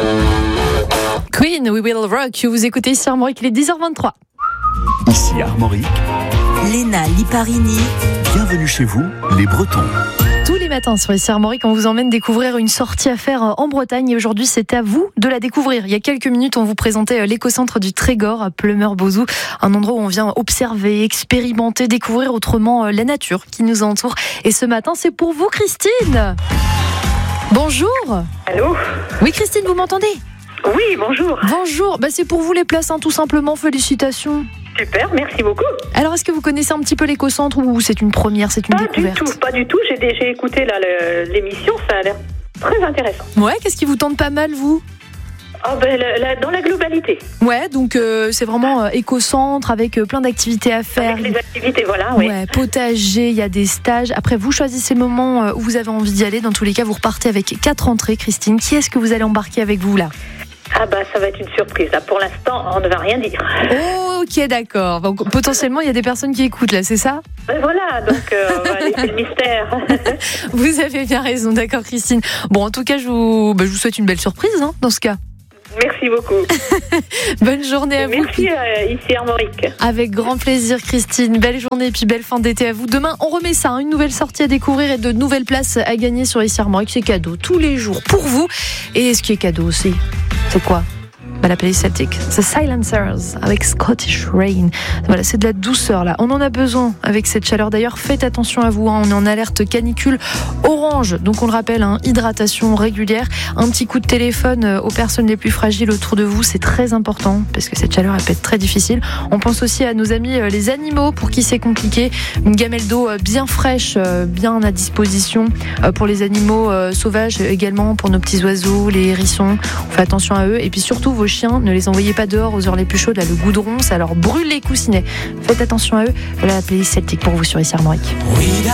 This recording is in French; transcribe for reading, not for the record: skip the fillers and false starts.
Queen, We Will Rock. Vous écoutez ici Armorique, il est 10h23. Ici Armorique, Léna Liparini. bienvenue chez vous, les Bretons. Tous les matins sur ici Armorique, on vous emmène découvrir une sortie à faire en Bretagne. Et aujourd'hui, c'est à vous de la découvrir. Il y a quelques minutes, on vous présentait l'écocentre du Trégor à Pleumeur-Bozou. Un endroit où on vient observer, expérimenter, découvrir autrement la nature qui nous entoure. Et ce matin, c'est pour vous, Christine. Bonjour. Allô ? Oui, Christine, vous m'entendez ? Oui, bonjour. Bonjour. C'est pour vous les places, tout simplement. Félicitations. Super, merci beaucoup. Alors, est-ce que vous connaissez un petit peu l'écocentre ou c'est une première, c'est une découverte ? Pas du tout. J'ai écouté là, l'émission, ça a l'air très intéressant. Ouais, qu'est-ce qui vous tente pas mal, vous ? Dans la globalité. Ouais, donc c'est vraiment écocentre avec plein d'activités à faire. Avec les activités, voilà, oui. Ouais, potager, il y a des stages. Après, vous choisissez le moment où vous avez envie d'y aller. Dans tous les cas, vous repartez avec 4 entrées. Christine, qui est-ce que vous allez embarquer avec vous là ? Ça va être une surprise. Là, pour l'instant, on ne va rien dire. Ok, d'accord. Donc, potentiellement, il y a des personnes qui écoutent là, c'est ça ? Voilà, donc on va laisser le mystère. Vous avez bien raison, d'accord, Christine. Bon, en tout cas, je vous souhaite une belle surprise dans ce cas. Merci beaucoup. Bonne journée à vous. Merci, ici Armorique. Avec grand plaisir, Christine. Belle journée et puis belle fin d'été à vous. Demain, on remet ça, une nouvelle sortie à découvrir et de nouvelles places à gagner sur ici Armorique. C'est cadeau tous les jours pour vous. Et ce qui est cadeau aussi, c'est quoi ? La playlist celtique, c'est Silencers avec Scottish Rain. Voilà, c'est de la douceur là. On en a besoin avec cette chaleur. D'ailleurs, faites attention à vous. On est en alerte canicule orange. Donc on le rappelle, hydratation régulière. Un petit coup de téléphone aux personnes les plus fragiles autour de vous, c'est très important parce que cette chaleur elle peut être très difficile. On pense aussi à nos amis les animaux pour qui c'est compliqué. Une gamelle d'eau bien fraîche, bien à disposition pour les animaux sauvages également, pour nos petits oiseaux, les hérissons. On fait attention à eux et puis surtout vos chiens, ne les envoyez pas dehors aux heures les plus chaudes, là le goudron ça leur brûle les coussinets, faites attention à eux. Voilà la playlist celtique pour vous sur ici Armorique.